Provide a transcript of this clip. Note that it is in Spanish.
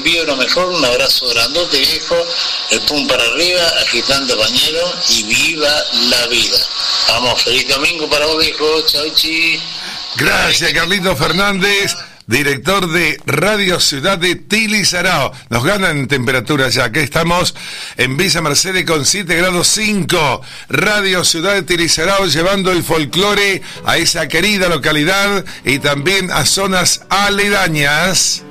envío lo mejor, un abrazo grandote, viejo, el pum para arriba, agitando pañuelo y viva la vida. Vamos, feliz domingo para vos, viejo. Chau, chi. Gracias, Carlito Fernández, director de Radio Ciudad de Tilizarao. Nos ganan temperatura ya, que estamos en Villa Mercedes con 7 grados 5. Radio Ciudad de Tilizarao llevando el folclore a esa querida localidad y también a zonas aledañas.